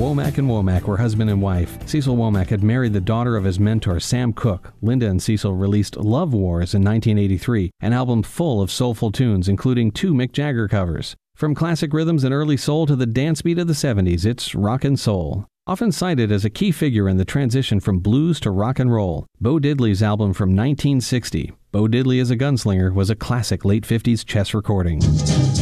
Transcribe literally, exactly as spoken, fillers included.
Womack and Womack were husband and wife. Cecil Womack had married the daughter of his mentor, Sam Cooke. Linda and Cecil released Love Wars in nineteen eighty-three, an album full of soulful tunes, including two Mick Jagger covers. From classic rhythms and early soul to the dance beat of the seventies, it's rock and soul. Often cited as a key figure in the transition from blues to rock and roll, Bo Diddley's album from nineteen sixty, Bo Diddley as a Gunslinger, was a classic late fifties chess recording.